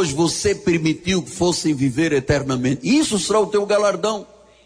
pessoas você permitiu que fossem viver eternamente. Isso será o teu galardão.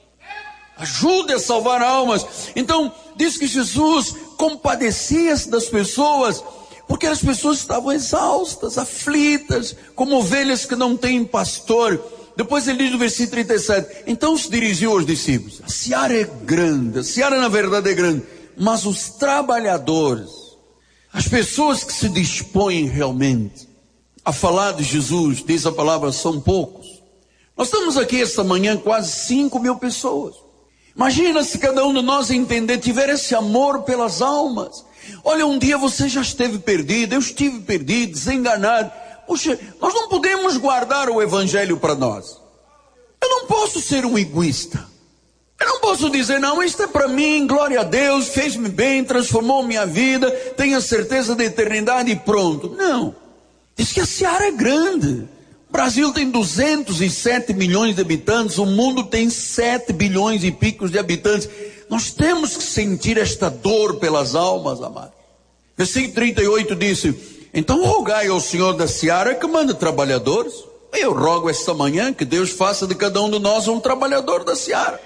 Ajude a salvar almas. Então, diz que Jesus compadecia-se das pessoas, porque as pessoas estavam exaustas, aflitas, como ovelhas que não têm pastor. Depois ele diz no versículo 37, então se dirigiu aos discípulos: a seara é grande, a seara na verdade é grande, mas os trabalhadores, as pessoas que se dispõem realmente a falar de Jesus, diz a palavra, são poucos. Nós estamos aqui esta manhã quase 5.000 pessoas. Imagina se cada um de nós entender, tiver esse amor pelas almas. Olha, um dia você já esteve perdido, eu estive perdido, desenganado. Puxa, nós não podemos guardar o evangelho para nós. Eu não posso ser um egoísta. Eu não posso dizer, não, isto é para mim, glória a Deus, fez-me bem, transformou minha vida, tenho a certeza da eternidade e pronto. Não. Diz que a seara é grande. O Brasil tem 207 milhões de habitantes, o mundo tem 7 bilhões e picos de habitantes. Nós temos que sentir esta dor pelas almas, amados. Versículo 38 disse, então rogai ao Senhor da seara que manda trabalhadores. Eu rogo esta manhã que Deus faça de cada um de nós um trabalhador da seara.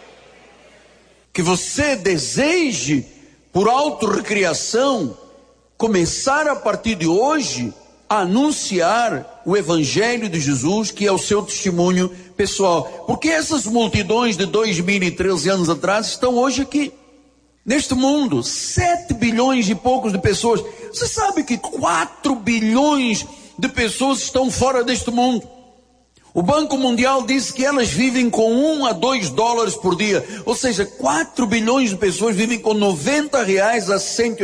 Que você deseje, por autorrecriação, começar a partir de hoje a anunciar o Evangelho de Jesus, que é o seu testemunho pessoal. Porque essas multidões de 2013 anos atrás estão hoje aqui, neste mundo, 7 bilhões e poucos de pessoas. Você sabe que 4 bilhões de pessoas estão fora deste mundo. O Banco Mundial diz que elas vivem com 1 a 2 dólares por dia. Ou seja, 4 bilhões de pessoas vivem com R$90 a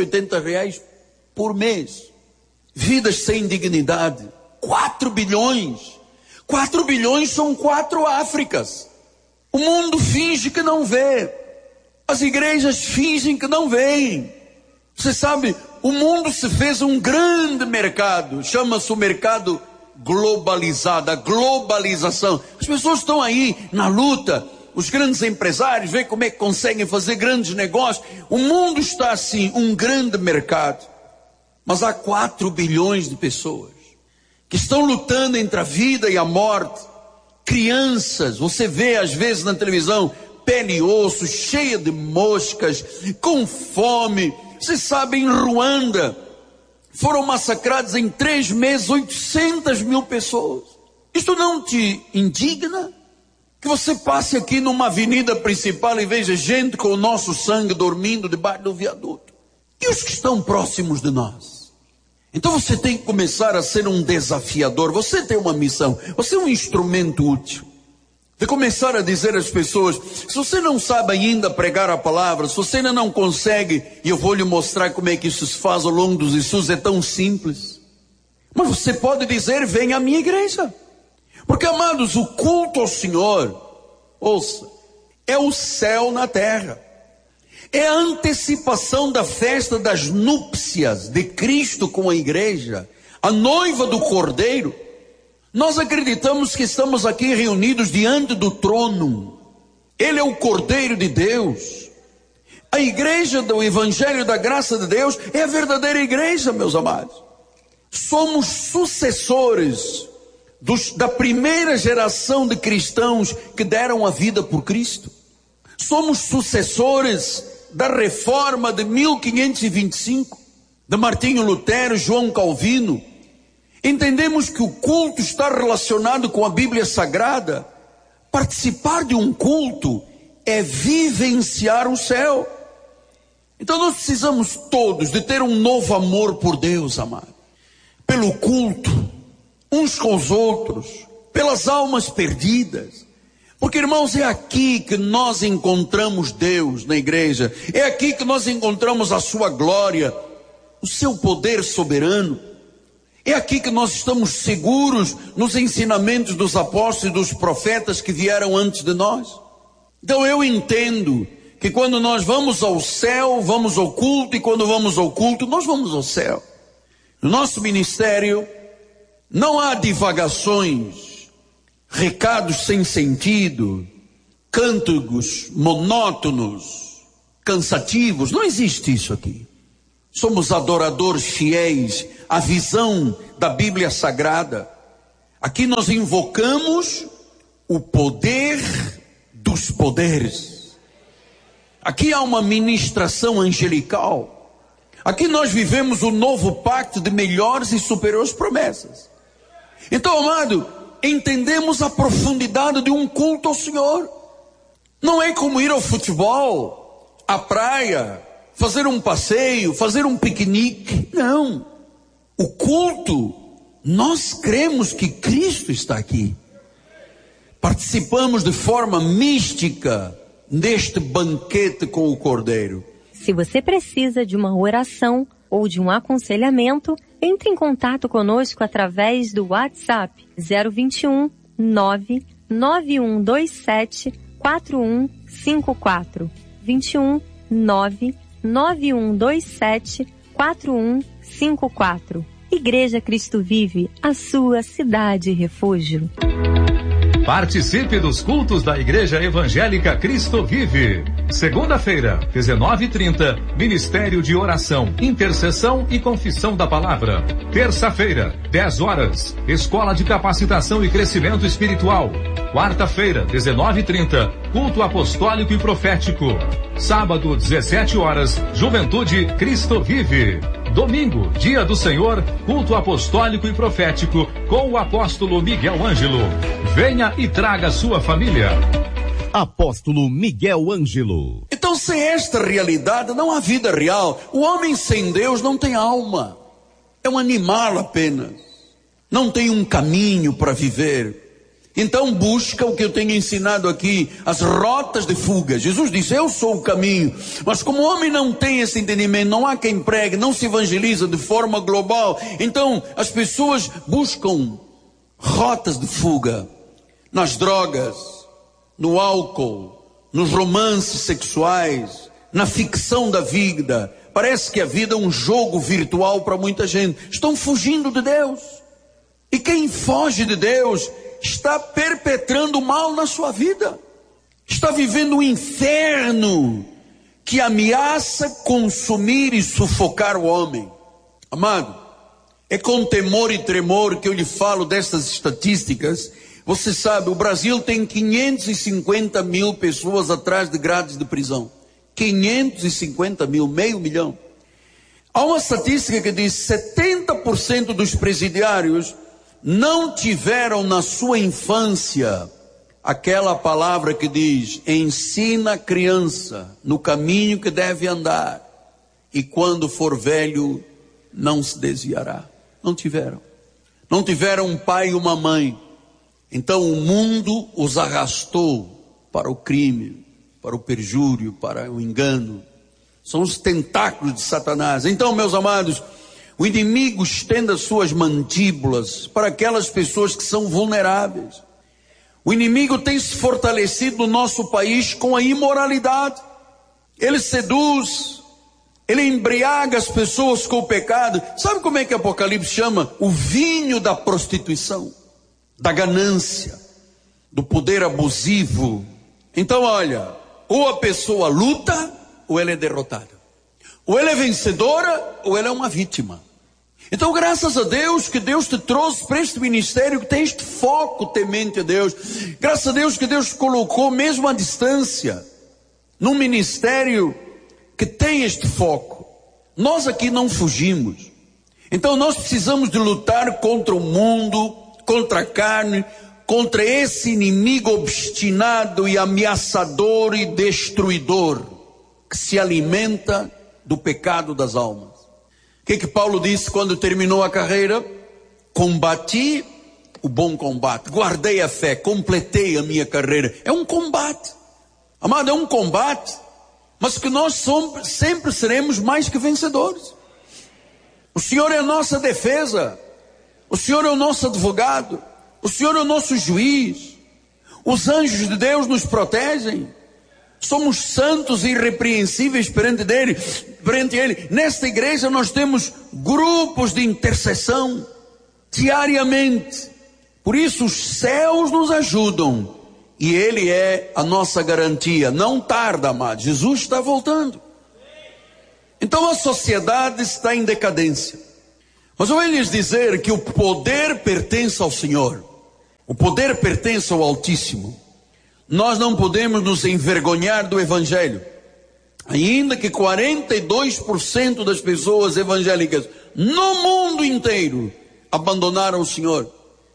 R$180 por mês. Vidas sem dignidade. 4 bilhões. 4 bilhões são 4 Áfricas. O mundo finge que não vê. As igrejas fingem que não veem. Você sabe, o mundo se fez um grande mercado. Chama-se o mercado globalizado, a globalização. As pessoas estão aí na luta. Os grandes empresários, vê como é que conseguem fazer grandes negócios. O mundo está assim, um grande mercado. Mas há 4 bilhões de pessoas que estão lutando entre a vida e a morte. Crianças, você vê às vezes na televisão, pele e osso, cheia de moscas, com fome. Você sabe, em Ruanda, foram massacradas em 3 meses 800 mil pessoas. Isto não te indigna? Que você passe aqui numa avenida principal e veja gente com o nosso sangue dormindo debaixo do viaduto. E os que estão próximos de nós? Então você tem que começar a ser um desafiador. Você tem uma missão. Você é um instrumento útil. De começar a dizer às pessoas, se você não sabe ainda pregar a palavra, se você ainda não consegue, e eu vou lhe mostrar como é que isso se faz ao longo dos estudos, é tão simples. Mas você pode dizer, venha à minha igreja. Porque, amados, o culto ao Senhor, ouça, é o céu na terra. É a antecipação da festa das núpcias de Cristo com a igreja, a noiva do Cordeiro. Nós acreditamos que estamos aqui reunidos diante do trono. Ele é o Cordeiro de Deus. A igreja do Evangelho da Graça de Deus é a verdadeira igreja, meus amados. Somos sucessores da primeira geração de cristãos que deram a vida por Cristo. Somos sucessores da reforma de 1525, de Martinho Lutero, João Calvino. Entendemos que o culto está relacionado com a Bíblia Sagrada. Participar de um culto é vivenciar o céu. Então nós precisamos todos de ter um novo amor por Deus, amado. Pelo culto, uns com os outros, pelas almas perdidas. Porque, irmãos, é aqui que nós encontramos Deus na igreja. É aqui que nós encontramos a sua glória, o seu poder soberano. É aqui que nós estamos seguros nos ensinamentos dos apóstolos e dos profetas que vieram antes de nós. Então eu entendo que quando nós vamos ao céu, vamos ao culto, e quando vamos ao culto, nós vamos ao céu. No nosso ministério não há divagações, recados sem sentido, cânticos monótonos, cansativos. Não existe isso aqui. Somos adoradores fiéis à visão da Bíblia Sagrada. Aqui nós invocamos o poder dos poderes. Aqui há uma ministração angelical. Aqui nós vivemos o novo pacto de melhores e superiores promessas. Então, amado, entendemos a profundidade de um culto ao Senhor. Não é como ir ao futebol, à praia, fazer um passeio, fazer um piquenique. Não. O culto, nós cremos que Cristo está aqui. Participamos de forma mística neste banquete com o Cordeiro. Se você precisa de uma oração ou de um aconselhamento, entre em contato conosco através do WhatsApp 021 99127 4154. 21 99127 4154. Igreja Cristo Vive, a sua cidade refúgio. Participe dos cultos da Igreja Evangélica Cristo Vive. Segunda-feira, 19h30, Ministério de Oração, Intercessão e Confissão da Palavra. Terça-feira, 10 horas, Escola de Capacitação e Crescimento Espiritual. Quarta-feira, 19h30, Culto Apostólico e Profético. Sábado, 17 horas, Juventude Cristo Vive. Domingo, Dia do Senhor, Culto Apostólico e Profético com o apóstolo Miguel Ângelo. Venha e traga sua família. Apóstolo Miguel Ângelo. Então, sem esta realidade, não há vida real. O homem sem Deus não tem alma. É um animal apenas. Não tem um caminho para viver. Então busca o que eu tenho ensinado aqui, as rotas de fuga. Jesus disse, eu sou o caminho. Mas como o homem não tem esse entendimento, não há quem pregue, não se evangeliza de forma global. Então as pessoas buscam rotas de fuga nas drogas, no álcool, nos romances sexuais, na ficção da vida. Parece que a vida é um jogo virtual para muita gente. Estão fugindo de Deus. E quem foge de Deus está perpetrando mal na sua vida. Está vivendo um inferno que ameaça consumir e sufocar o homem. Amado, é com temor e tremor que eu lhe falo destas estatísticas. Você sabe, o Brasil tem 550 mil pessoas atrás de grades de prisão. 550 mil, 500 mil. Há uma estatística que diz 70% dos presidiários não tiveram na sua infância aquela palavra que diz, ensina a criança no caminho que deve andar, e quando for velho não se desviará. Não tiveram. Não tiveram um pai e uma mãe. Então o mundo os arrastou para o crime, para o perjúrio, para o engano. São os tentáculos de Satanás. Então, meus amados, o inimigo estende as suas mandíbulas para aquelas pessoas que são vulneráveis. O inimigo tem se fortalecido no nosso país com a imoralidade. Ele seduz, ele embriaga as pessoas com o pecado. Sabe como é que Apocalipse chama? O vinho da prostituição, da ganância, do poder abusivo. Então olha, ou a pessoa luta, ou ela é derrotada. Ou ela é vencedora, ou ela é uma vítima. Então, graças a Deus que Deus te trouxe para este ministério que tem este foco temente a Deus. Graças a Deus que Deus colocou mesmo à distância num ministério que tem este foco. Nós aqui não fugimos. Então nós precisamos de lutar contra o mundo, contra a carne, contra esse inimigo obstinado e ameaçador e destruidor que se alimenta do pecado das almas. O que Paulo disse quando terminou a carreira? Combati o bom combate, guardei a fé, completei a minha carreira. É um combate, amado, é um combate, mas que nós sempre seremos mais que vencedores. O Senhor é a nossa defesa, o Senhor é o nosso advogado, o Senhor é o nosso juiz, os anjos de Deus nos protegem. Somos santos e irrepreensíveis perante Ele. Nesta igreja nós temos grupos de intercessão diariamente. Por isso os céus nos ajudam e Ele é a nossa garantia. Não tarda, amado, Jesus está voltando. Então a sociedade está em decadência. Mas eu vou lhes dizer que o poder pertence ao Senhor. O poder pertence ao Altíssimo. Nós não podemos nos envergonhar do Evangelho. Ainda que 42% das pessoas evangélicas no mundo inteiro abandonaram o Senhor.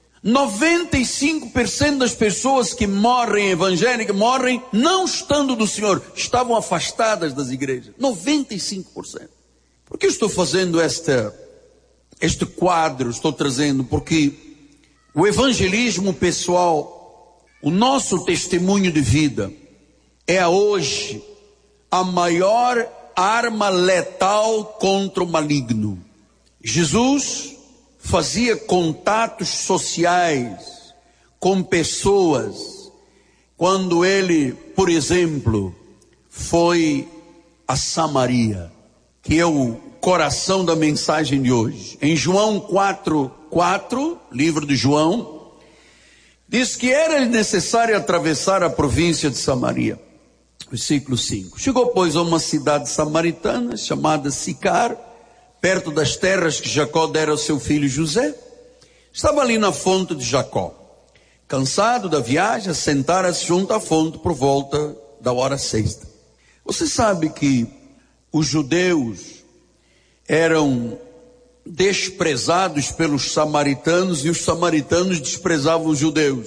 95% das pessoas que morrem evangélicas morrem não estando do Senhor, estavam afastadas das igrejas. 95%. Por que estou fazendo este quadro? Estou trazendo porque o evangelismo pessoal, o nosso testemunho de vida, é hoje a maior arma letal contra o maligno. Jesus fazia contatos sociais com pessoas quando ele, por exemplo, foi a Samaria, que é o coração da mensagem de hoje. Em João 4:4, livro de João, diz que era necessário atravessar a província de Samaria. Versículo 5. Chegou, pois, a uma cidade samaritana chamada Sicar, perto das terras que Jacó dera ao seu filho José. Estava ali na fonte de Jacó. Cansado da viagem, sentara-se junto à fonte por volta da hora sexta. Você sabe que os judeus eram desprezados pelos samaritanos e os samaritanos desprezavam os judeus.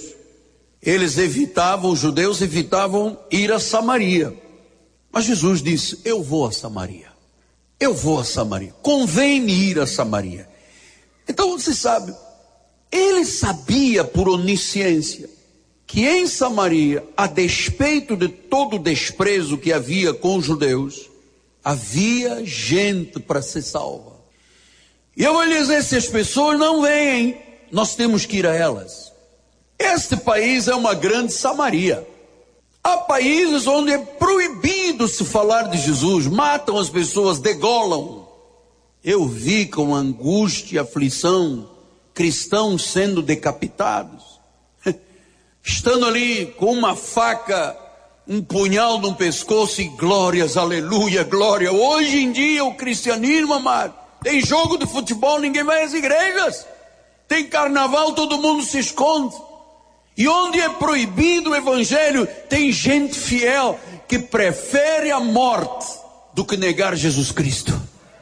Os judeus evitavam ir a Samaria. Mas Jesus disse: eu vou a Samaria. Eu vou a Samaria. Convém-me ir a Samaria. Então você sabe, ele sabia por onisciência que em Samaria, a despeito de todo o desprezo que havia com os judeus, havia gente para ser salva. E eu vou lhe dizer, se as pessoas não vêm, nós temos que ir a elas. Este país é uma grande Samaria. Há países onde é proibido se falar de Jesus, matam as pessoas, degolam. Eu vi com angústia e aflição cristãos sendo decapitados, estando ali com uma faca, um punhal no pescoço e glórias, aleluia, glória. Hoje em dia o cristianismo, amado, tem jogo de futebol, ninguém vai às igrejas, tem carnaval, todo mundo se esconde. E onde é proibido o evangelho, tem gente fiel que prefere a morte do que negar Jesus Cristo.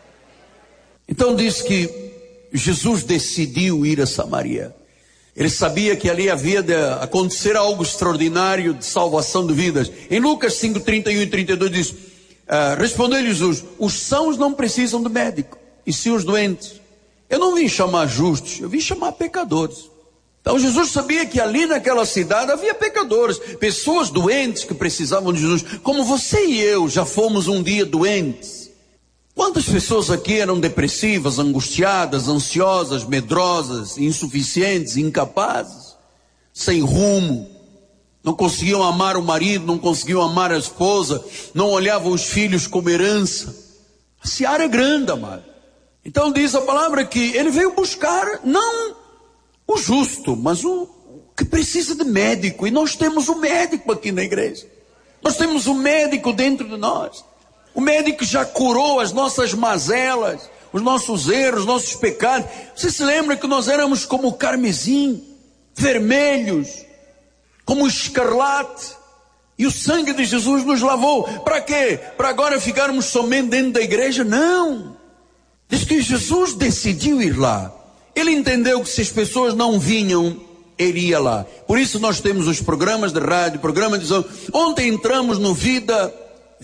Então diz que Jesus decidiu ir a Samaria. Ele sabia que ali havia de acontecer algo extraordinário de salvação de vidas. Em Lucas 5:31 e 32 diz, respondeu Jesus: os sãos não precisam de médico, e sim os doentes. Eu não vim chamar justos, eu vim chamar pecadores. Então Jesus sabia que ali naquela cidade havia pecadores, pessoas doentes que precisavam de Jesus, como você e eu já fomos um dia doentes. Quantas pessoas aqui eram depressivas, angustiadas, ansiosas, medrosas, insuficientes, incapazes, sem rumo, não conseguiam amar o marido, não conseguiam amar a esposa, não olhavam os filhos como herança. A seara é grande, amado. Então diz a palavra que ele veio buscar, não o justo, mas o que precisa de médico. E nós temos um médico aqui na igreja. Nós temos um médico dentro de nós. O médico já curou as nossas mazelas, os nossos erros, os nossos pecados. Você se lembra que nós éramos como carmesim, vermelhos, como escarlate. E o sangue de Jesus nos lavou. Para quê? Para agora ficarmos somente dentro da igreja? Não. Diz que Jesus decidiu ir lá. Ele entendeu que se as pessoas não vinham, ele ia lá. Por isso nós temos os programas de rádio, programas de som. Ontem entramos no Vida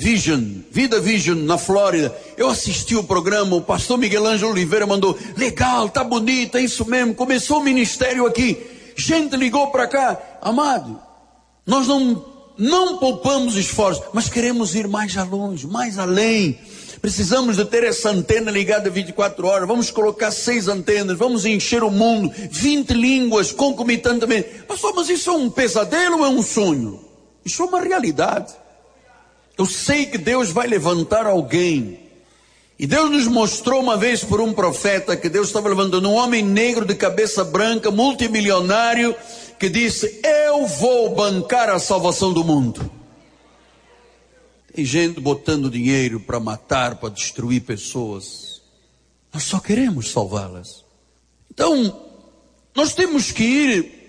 Vision, na Flórida. Eu assisti o programa, o pastor Miguel Ângelo Oliveira mandou, legal, tá bonito, é isso mesmo. Começou o ministério aqui. Gente ligou para cá. Amado, nós não poupamos esforços, mas queremos ir mais longe, mais além. Precisamos de ter essa antena ligada 24 horas. Vamos colocar 6 antenas. Vamos encher o mundo. 20 línguas concomitantemente. Pastor, mas isso é um pesadelo ou é um sonho? Isso é uma realidade. Eu sei que Deus vai levantar alguém. E Deus nos mostrou uma vez por um profeta que Deus estava levantando um homem negro de cabeça branca, multimilionário, que disse: eu vou bancar a salvação do mundo. Tem gente botando dinheiro para matar, para destruir pessoas. Nós só queremos salvá-las. Então, nós temos que ir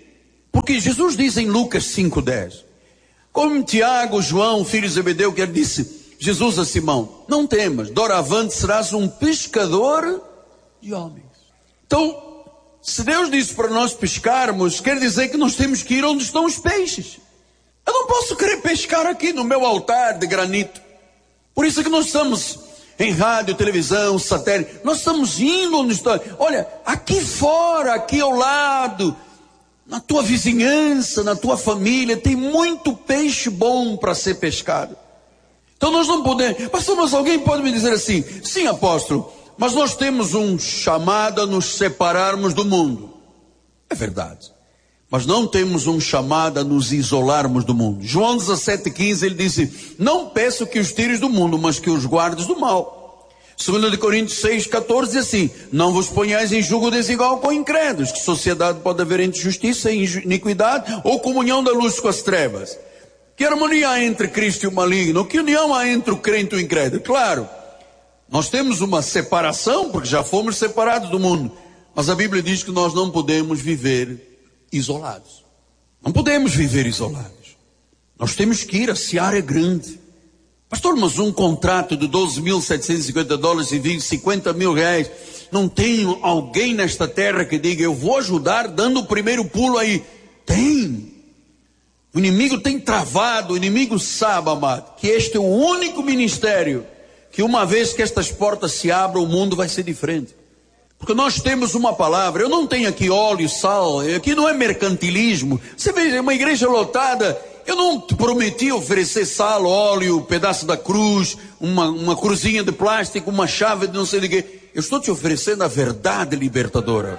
Porque Jesus diz em Lucas 5:10, como Tiago, João, filho de Zebedeu, que ele disse, Jesus a Simão, não temas, doravante serás um pescador de homens. Então, se Deus disse para nós pescarmos, quer dizer que nós temos que ir onde estão os peixes. Eu não posso querer pescar aqui no meu altar de granito. Por isso é que nós estamos em rádio, televisão, satélite. Nós estamos indo onde está. Olha, aqui fora, aqui ao lado, na tua vizinhança, na tua família, tem muito peixe bom para ser pescado. Então nós não podemos. Pastor, mas alguém pode me dizer assim, sim, apóstolo, mas nós temos um chamado a nos separarmos do mundo. É verdade. Mas não temos um chamado a nos isolarmos do mundo. João 17,15, ele disse, não peço que os tires do mundo, mas que os guardes do mal. 2 Coríntios 6,14 diz assim, não vos ponhais em julgo desigual com incrédulos, que sociedade pode haver entre justiça e iniquidade, ou comunhão da luz com as trevas? Que harmonia há entre Cristo e o maligno? Que união há entre o crente e o incrédulo? Claro, nós temos uma separação, porque já fomos separados do mundo, mas a Bíblia diz que nós não podemos viver isolados. Não podemos viver isolados. Nós temos que ir, a seara é grande. Pastor, mas um contrato de $12.750 e $50 mil, não tem alguém nesta terra que diga, eu vou ajudar dando o primeiro pulo aí? Tem. O inimigo tem travado, o inimigo sabe, amado, que este é o único ministério que uma vez que estas portas se abram, o mundo vai ser diferente. Porque nós temos uma palavra, eu não tenho aqui óleo, sal, aqui não é mercantilismo. Você vê, é uma igreja lotada, eu não te prometi oferecer sal, óleo, pedaço da cruz, uma cruzinha de plástico, uma chave de não sei de quê. Eu estou te oferecendo a verdade libertadora.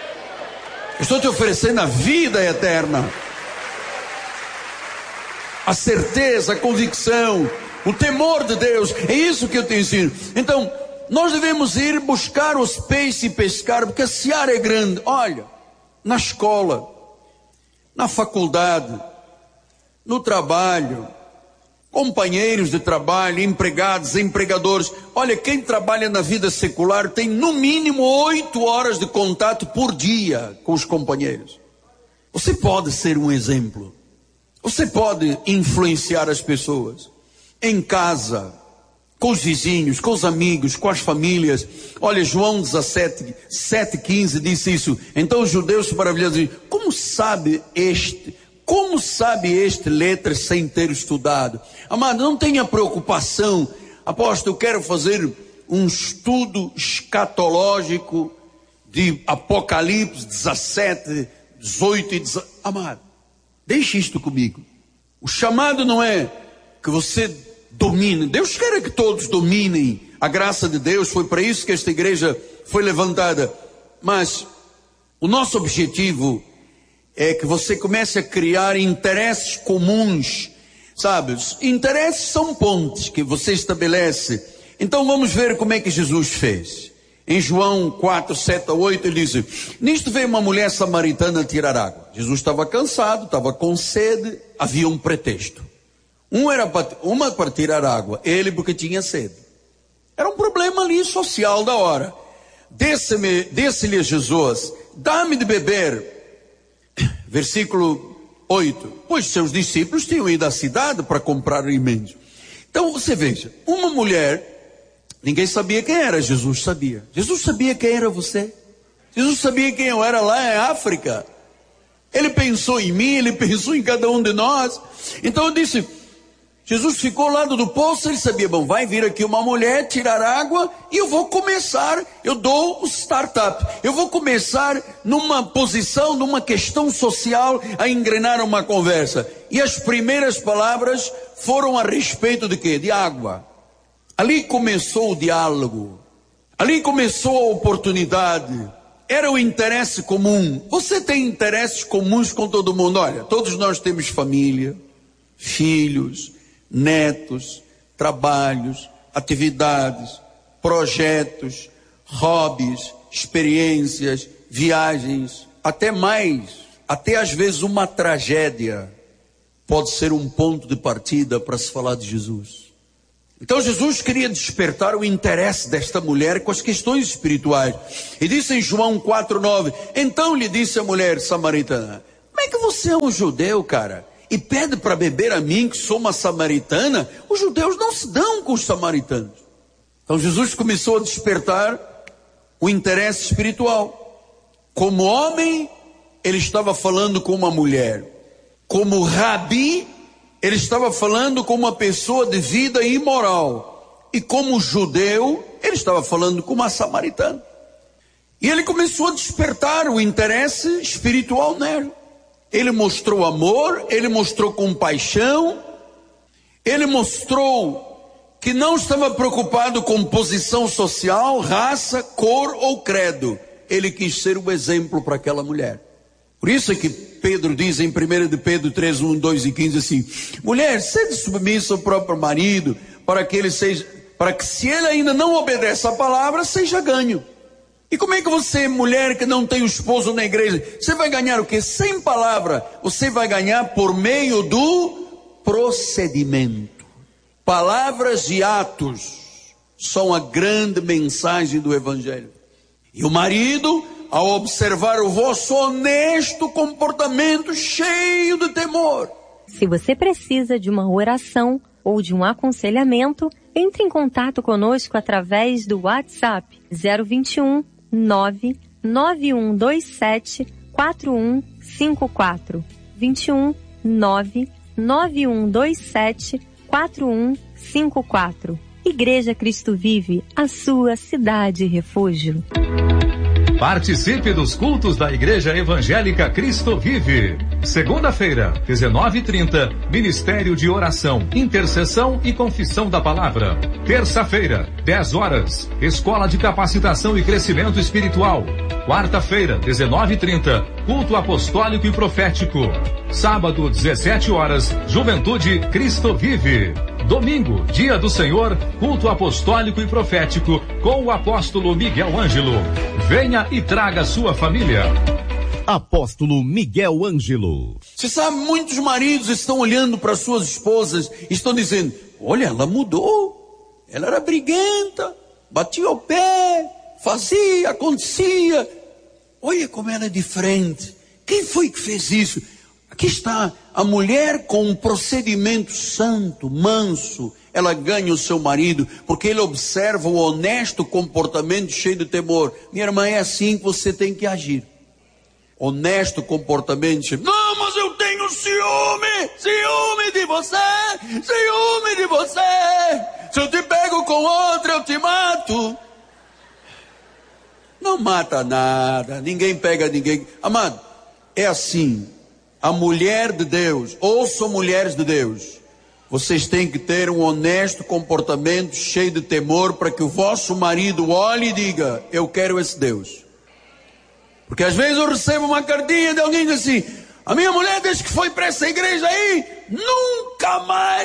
Eu estou te oferecendo a vida eterna. A certeza, a convicção, o temor de Deus, é isso que eu te ensino. Então, nós devemos ir buscar os peixes e pescar, porque a seara é grande. Olha, na escola, na faculdade, no trabalho, companheiros de trabalho, empregados, empregadores. Olha, quem trabalha na vida secular tem no mínimo 8 horas de contato por dia com os companheiros. Você pode ser um exemplo. Você pode influenciar as pessoas. Em casa, com os vizinhos, com os amigos, com as famílias. Olha, João 17:7-15 disse isso. Então os judeus se maravilharam e diziam, como sabe este letras sem ter estudado? Amado, não tenha preocupação. Apóstolo, eu quero fazer um estudo escatológico de Apocalipse 17, 18 e 19. Amado, deixe isto comigo. O chamado não é que você domine. Deus quer que todos dominem a graça de Deus. Foi para isso que esta igreja foi levantada. Mas o nosso objetivo é que você comece a criar interesses comuns, sabe? Os interesses são pontes que você estabelece. Então vamos ver como é que Jesus fez. Em João 4:7-8 ele diz, nisto veio uma mulher samaritana tirar água. Jesus estava cansado, estava com sede, havia um pretexto. Uma para tirar água, ele porque tinha sede. Era um problema ali social da hora. Disse-lhe a Jesus, dá-me de beber. Versículo 8. Pois seus discípulos tinham ido à cidade para comprar alimentos. Então você veja, uma mulher, ninguém sabia quem era, Jesus sabia. Jesus sabia quem era você. Jesus sabia quem eu era lá em África. Ele pensou em mim, ele pensou em cada um de nós. Então eu disse, Jesus ficou ao lado do poço, ele sabia, bom, vai vir aqui uma mulher tirar água e eu vou começar, eu dou o startup, eu vou começar numa posição, numa questão social a engrenar uma conversa. E as primeiras palavras foram a respeito de quê? De água. Ali começou o diálogo, ali começou a oportunidade, era o interesse comum. Você tem interesses comuns com todo mundo. Olha, todos nós temos família, filhos, netos, trabalhos, atividades, projetos, hobbies, experiências, viagens, até mais, até às vezes uma tragédia pode ser um ponto de partida para se falar de Jesus. Então Jesus queria despertar o interesse desta mulher com as questões espirituais. E disse em João 4:9, então lhe disse a mulher samaritana, como é que você é um judeu, cara, e pede para beber a mim, que sou uma samaritana? Os judeus não se dão com os samaritanos. Então Jesus começou a despertar o interesse espiritual. Como homem, ele estava falando com uma mulher. Como rabi, ele estava falando com uma pessoa de vida imoral. E como judeu, ele estava falando com uma samaritana. E ele começou a despertar o interesse espiritual nela. Ele mostrou amor, ele mostrou compaixão, ele mostrou que não estava preocupado com posição social, raça, cor ou credo. Ele quis ser o exemplo para aquela mulher. Por isso é que Pedro diz em 1 de Pedro 3, 1, 2 e 15 assim: mulher, seja submissa ao próprio marido, para que se ele ainda não obedece à palavra, seja ganho. E como é que você, mulher que não tem um esposo na igreja, você vai ganhar o quê? Sem palavra, você vai ganhar por meio do procedimento. Palavras e atos são a grande mensagem do Evangelho. E o marido, ao observar o vosso honesto comportamento cheio de temor. Se você precisa de uma oração ou de um aconselhamento, entre em contato conosco através do WhatsApp 021 99127 4154. 21 99127 4154. Igreja Cristo Vive, a sua cidade refúgio. Participe dos cultos da Igreja Evangélica Cristo Vive. Segunda-feira, 19h30, Ministério de Oração, Intercessão e Confissão da Palavra. Terça-feira, 10 horas, Escola de Capacitação e Crescimento Espiritual. Quarta-feira, 19h30, Culto Apostólico e Profético. Sábado, 17 horas, Juventude Cristo Vive. Domingo, Dia do Senhor, Culto Apostólico e Profético, com o apóstolo Miguel Ângelo. Venha e traga sua família. Apóstolo Miguel Ângelo. Você sabe, muitos maridos estão olhando para suas esposas e estão dizendo: olha, ela mudou, ela era briguenta, batia o pé, fazia, acontecia, olha como ela é diferente. Quem foi que fez isso? Aqui está a mulher com um procedimento santo, manso. Ela ganha o seu marido porque ele observa o honesto comportamento cheio de temor. Minha irmã, é assim que você tem que agir. Honesto comportamento cheio. Não, mas eu tenho ciúme de você, ciúme de você. Se eu te pego com outra, eu te mato. Não mata nada, ninguém pega ninguém. Amado, é assim. A mulher de Deus, ouçam mulheres de Deus, vocês têm que ter um honesto comportamento cheio de temor para que o vosso marido olhe e diga: eu quero esse Deus. Porque às vezes eu recebo uma cartinha de alguém que diz assim: a minha mulher desde que foi para essa igreja aí, nunca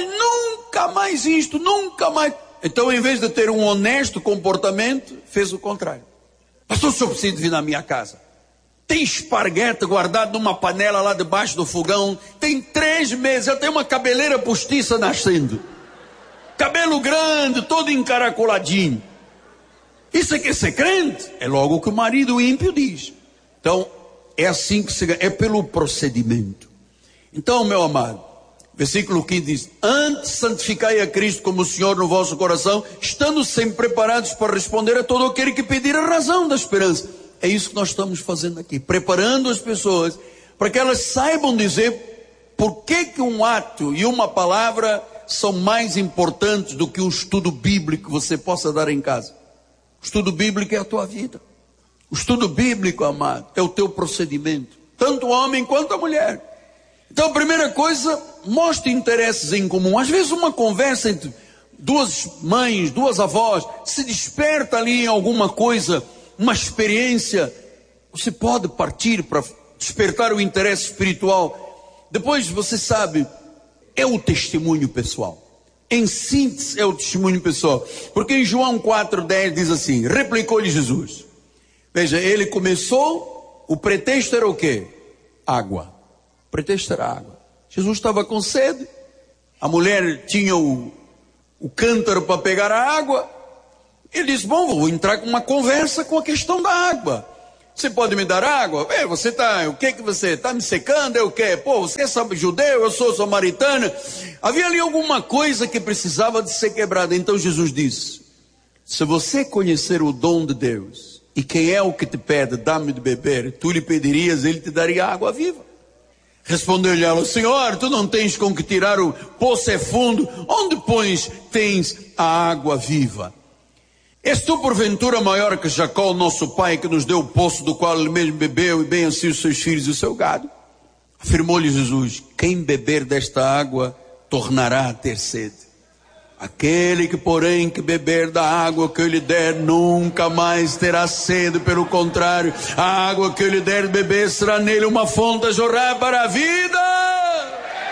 mais isto, nunca mais. Então, em vez de ter um honesto comportamento, fez o contrário. Pastor, o senhor precisa vir na minha casa. Tem esparguete guardado numa panela lá debaixo do fogão. Tem 3 meses, já tem uma cabeleira postiça nascendo. Cabelo grande, todo encaracoladinho. Isso é que é ser crente? É logo o que o marido ímpio diz. Então, é assim que se ganha, é pelo procedimento. Então, meu amado, versículo 15 diz: antes santificai a Cristo como o Senhor no vosso coração, estando sempre preparados para responder a todo aquele que pedir a razão da esperança. É isso que nós estamos fazendo aqui, preparando as pessoas para que elas saibam dizer por que um ato e uma palavra são mais importantes do que um estudo bíblico que você possa dar em casa. O estudo bíblico é a tua vida. O estudo bíblico, amado, é o teu procedimento, tanto o homem quanto a mulher. Então, a primeira coisa, mostre interesses em comum. Às vezes uma conversa entre duas mães, duas avós, se desperta ali em alguma coisa, uma experiência, você pode partir para despertar o interesse espiritual. Depois, você sabe, é o testemunho pessoal. Em síntese, é o testemunho pessoal. Porque em João 4,10 diz assim: replicou-lhe Jesus. Veja, ele começou, o pretexto era o quê? Água. O pretexto era água. Jesus estava com sede, a mulher tinha o cântaro para pegar a água. Ele disse: bom, vou entrar com uma conversa com a questão da água. Você pode me dar água? O que você está me secando? O quê? Você é judeu, eu sou samaritana. Havia ali alguma coisa que precisava de ser quebrada. Então Jesus disse: se você conhecer o dom de Deus, e quem é o que te pede, dá-me de beber, tu lhe pedirias, ele te daria água viva. Respondeu-lhe ela: Senhor, tu não tens com que tirar, o poço é fundo, onde, pois, tens a água viva? És tu porventura maior que Jacó, nosso pai, que nos deu o poço do qual ele mesmo bebeu, e bem assim os seus filhos e o seu gado? Afirmou-lhe Jesus: quem beber desta água tornará a ter sede. Aquele que, porém, que beber da água que eu lhe der, nunca mais terá sede. Pelo contrário, a água que eu lhe der de beber será nele uma fonte a jorrar para a vida.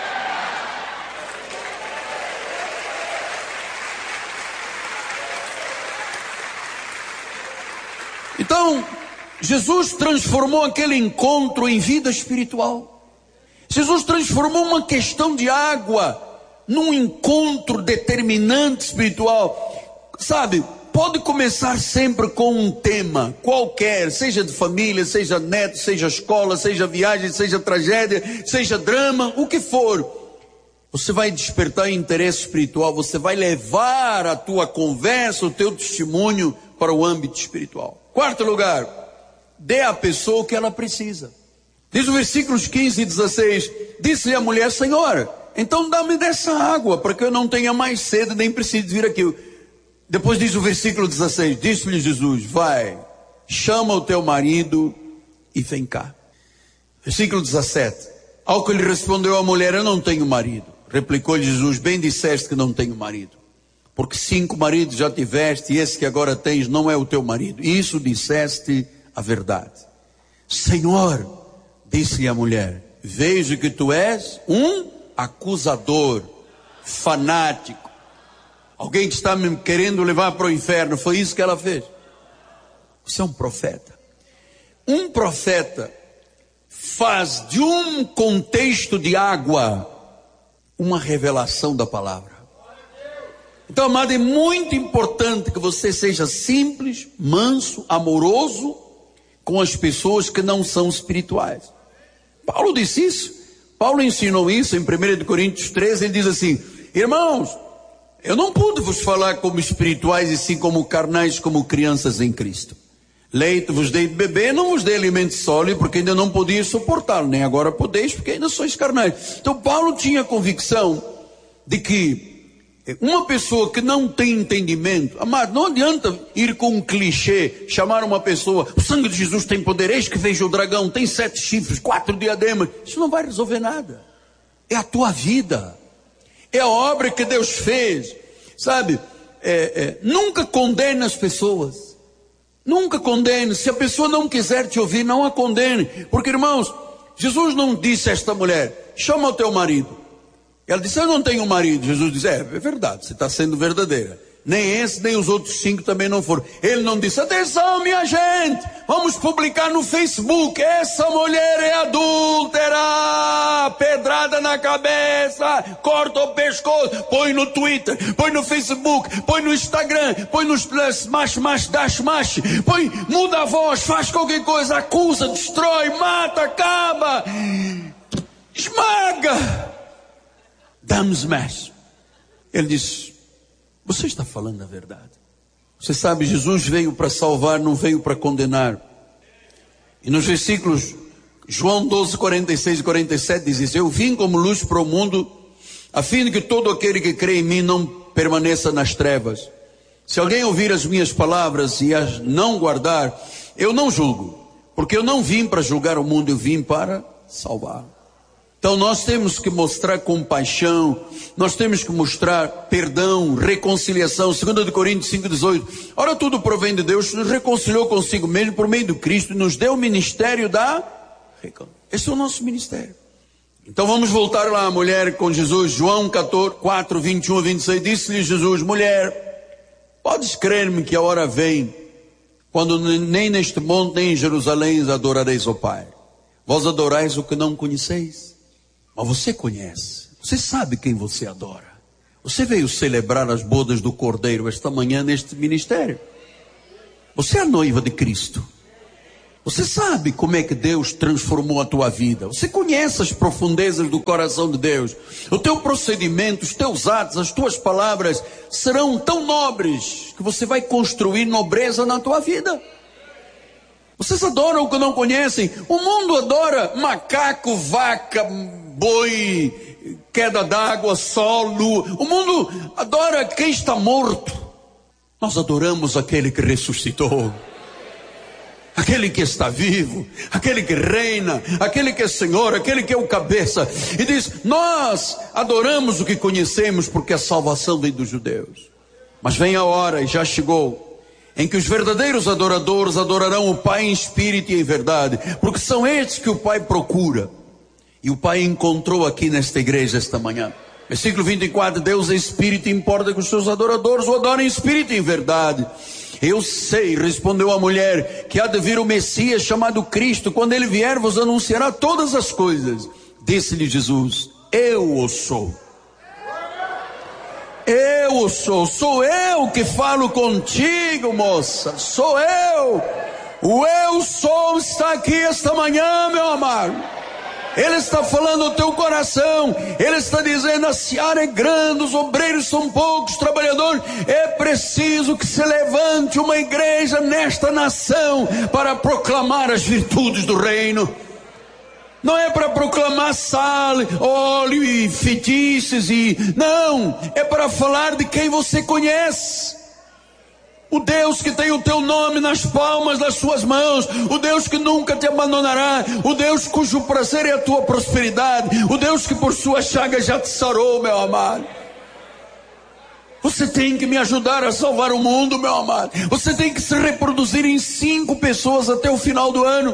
Então, Jesus transformou aquele encontro em vida espiritual. Jesus transformou uma questão de água num encontro determinante espiritual. Sabe, pode começar sempre com um tema qualquer, seja de família, seja neto, seja escola, seja viagem, seja tragédia, seja drama, o que for. Você vai despertar interesse espiritual, você vai levar a tua conversa, o teu testemunho para o âmbito espiritual. Quarto lugar, dê à pessoa o que ela precisa. Diz o versículos 15 e 16, disse-lhe a mulher: Senhor, então dá-me dessa água, para que eu não tenha mais sede, nem precise vir aqui. Depois diz o versículo 16, disse-lhe Jesus: vai, chama o teu marido e vem cá. Versículo 17, ao que lhe respondeu a mulher: eu não tenho marido. Replicou-lhe Jesus: bem disseste que não tenho marido, porque 5 maridos já tiveste, e esse que agora tens não é o teu marido. Isso disseste a verdade. Senhor, disse-lhe a mulher, vejo que tu és um acusador, fanático, alguém que está me querendo levar para o inferno. Foi isso que ela fez. Você é um profeta. Um profeta faz de um contexto de água uma revelação da palavra. Então, amado, é muito importante que você seja simples, manso, amoroso com as pessoas que não são espirituais. Paulo disse isso. Paulo ensinou isso em 1 Coríntios 13, ele diz assim: irmãos, eu não pude vos falar como espirituais e sim como carnais, como crianças em Cristo. Leite vos dei de beber, não vos dei alimento sólido, porque ainda não podias suportá-lo, nem agora podeis, porque ainda sois carnais. Então Paulo tinha a convicção de que uma pessoa que não tem entendimento, amado, não adianta ir com um clichê, chamar uma pessoa: o sangue de Jesus tem poder, eis que vejo o dragão, tem 7 chifres, 4 diademas. Isso não vai resolver nada. É a tua vida, é a obra que Deus fez, sabe? Nunca condene as pessoas, nunca condene. Se a pessoa não quiser te ouvir, não a condene, porque, irmãos, Jesus não disse a esta mulher: chama o teu marido. Ela disse: eu não tenho marido. Jesus disse: é verdade, você está sendo verdadeira. Nem esse, nem os outros 5 também não foram. Ele não disse: atenção minha gente, vamos publicar no Facebook, essa mulher é adúltera, pedrada na cabeça, corta o pescoço, põe no Twitter, põe no Facebook, põe no Instagram, põe nos smash, põe, muda a voz, faz qualquer coisa, acusa, destrói, mata, acaba, esmaga. Damos mais. Ele disse: você está falando a verdade. Você sabe, Jesus veio para salvar, não veio para condenar. E nos versículos João 12, 46 e 47 diz isso: eu vim como luz para o mundo, a fim de que todo aquele que crê em mim não permaneça nas trevas. Se alguém ouvir as minhas palavras e as não guardar, eu não julgo, porque eu não vim para julgar o mundo, eu vim para salvar. Então nós temos que mostrar compaixão, nós temos que mostrar perdão, reconciliação. 2 Coríntios 5,18. Ora, tudo provém de Deus, nos reconciliou consigo mesmo por meio do Cristo e nos deu o ministério da reconciliação. Esse é o nosso ministério. Então vamos voltar lá, a mulher com Jesus. João 4, 21 a 26. Disse-lhe Jesus: mulher, podes crer-me que a hora vem, quando nem neste monte nem em Jerusalém adorareis ao Pai. Vós adorais o que não conheceis, mas você conhece, você sabe quem você adora. Você veio celebrar as bodas do Cordeiro esta manhã neste ministério. Você é a noiva de Cristo. Você sabe como é que Deus transformou a tua vida. Você conhece as profundezas do coração de Deus. O teu procedimento, os teus atos, as tuas palavras serão tão nobres que você vai construir nobreza na tua vida. Vocês adoram o que não conhecem. O mundo adora macaco, vaca, boi, queda d'água, sol, lua. O mundo adora quem está morto. Nós adoramos aquele que ressuscitou. Aquele que está vivo, aquele que reina, aquele que é Senhor, aquele que é o cabeça. E diz, nós adoramos o que conhecemos porque a salvação vem dos judeus. Mas vem a hora, e já chegou, em que os verdadeiros adoradores adorarão o Pai em espírito e em verdade, porque são estes que o Pai procura. E o Pai encontrou aqui nesta igreja esta manhã. Versículo 24, Deus é espírito e importa que os seus adoradores o adorem em espírito e em verdade. Eu sei, respondeu a mulher, que há de vir o Messias chamado Cristo. Quando ele vier, vos anunciará todas as coisas. Disse-lhe Jesus, eu o sou. Eu o sou. Sou eu que falo contigo, moça. Sou eu. O eu sou está aqui esta manhã, meu amado. Ele está falando ao teu coração. Ele está dizendo, a seara é grande, os obreiros são poucos, os trabalhadores. É preciso que se levante uma igreja nesta nação para proclamar as virtudes do reino. Não é para proclamar sal, óleo e feitiços não, é para falar de quem você conhece. O Deus que tem o teu nome nas palmas das suas mãos, o Deus que nunca te abandonará, o Deus cujo prazer é a tua prosperidade, o Deus que por sua chaga já te sarou, meu amado. Você tem que me ajudar a salvar o mundo, meu amado. Você tem que se reproduzir em 5 pessoas até o final do ano.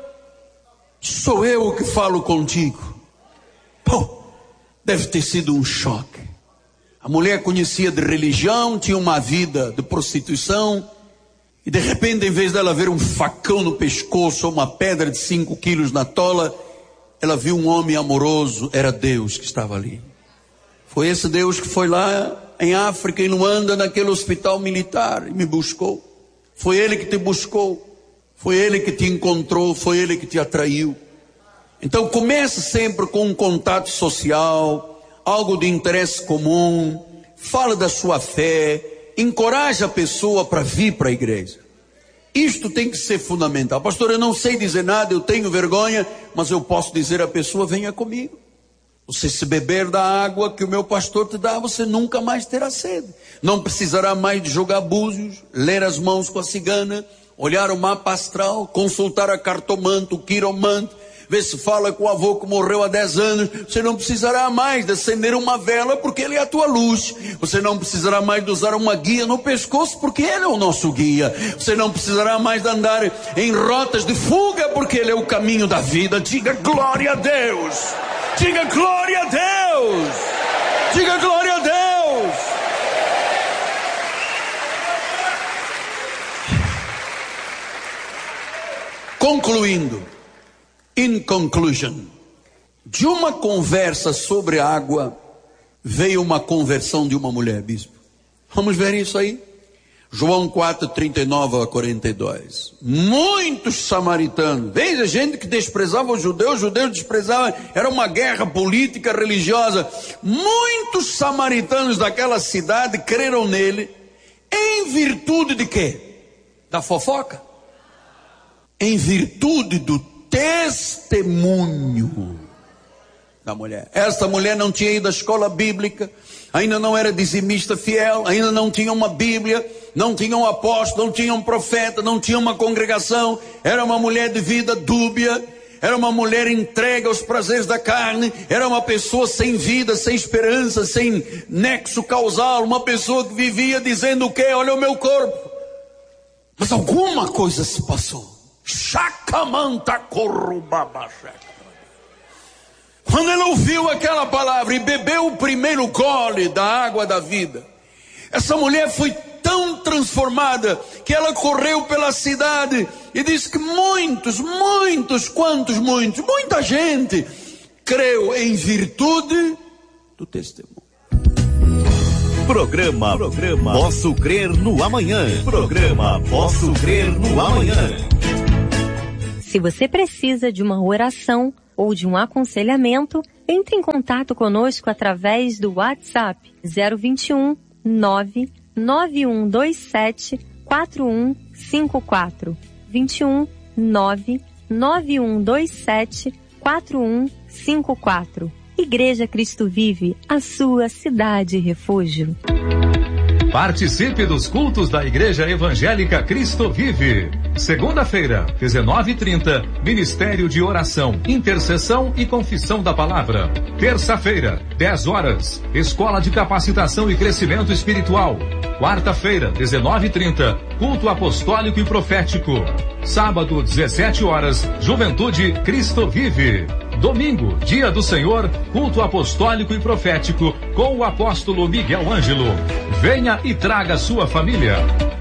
Sou eu que falo contigo. Pô, deve ter sido um choque. A mulher conhecia de religião, tinha uma vida de prostituição, e de repente, em vez dela ver um facão no pescoço, ou uma pedra de 5 quilos na tola, ela viu um homem amoroso. Era Deus que estava ali. Foi esse Deus que foi lá em África, em Luanda, naquele hospital militar, e me buscou. Foi Ele que te buscou, foi Ele que te encontrou, foi Ele que te atraiu. Então comece sempre com um contato social, algo de interesse comum, fala da sua fé, encoraja a pessoa para vir para a igreja. Isto tem que ser fundamental. Pastor, eu não sei dizer nada, eu tenho vergonha, mas eu posso dizer à pessoa, venha comigo. Você se beber da água que o meu pastor te dá, você nunca mais terá sede. Não precisará mais de jogar búzios, ler as mãos com a cigana, olhar o mapa astral, consultar a cartomante, o quiromante, ver se fala com o avô que morreu há 10 anos. Você não precisará mais de acender uma vela, porque ele é a tua luz. Você não precisará mais de usar uma guia no pescoço, porque ele é o nosso guia. Você não precisará mais de andar em rotas de fuga, porque ele é o caminho da vida. Diga glória a Deus. Diga glória a Deus. Diga glória a Deus. Concluindo, in conclusion, de uma conversa sobre água veio uma conversão de uma mulher, bispo. Vamos ver isso aí? João 4, 39 a 42. Muitos samaritanos, veja, gente que desprezava os judeus desprezavam, era uma guerra política, religiosa. Muitos samaritanos daquela cidade creram nele, em virtude de quê? Da fofoca? Em virtude do testemunho da mulher. Esta mulher não tinha ido à escola bíblica, ainda não era dizimista fiel, ainda não tinha uma Bíblia, não tinha um apóstolo, não tinha um profeta, não tinha uma congregação. Era uma mulher de vida dúbia, era uma mulher entregue aos prazeres da carne, era uma pessoa sem vida, sem esperança, sem nexo causal, uma pessoa que vivia dizendo o quê? Olha o meu corpo. Mas alguma coisa se passou. Quando ele ouviu aquela palavra e bebeu o primeiro gole da água da vida, essa mulher foi tão transformada que ela correu pela cidade e disse que muita gente creu em virtude do testemunho. Programa Posso Crer no Amanhã. Programa Posso Crer no Amanhã. Se você precisa de uma oração ou de um aconselhamento, entre em contato conosco através do WhatsApp 021 99127 4154. 21 99127 4154. Igreja Cristo Vive, a sua cidade refúgio. Participe dos cultos da Igreja Evangélica Cristo Vive. Segunda-feira, 19h30, Ministério de Oração, Intercessão e Confissão da Palavra. Terça-feira, 10 horas, Escola de Capacitação e Crescimento Espiritual. Quarta-feira, 19h30, Culto Apostólico e Profético. Sábado, 17 horas, Juventude Cristo Vive. Domingo, Dia do Senhor, Culto Apostólico e Profético com o apóstolo Miguel Ângelo. Venha e traga sua família.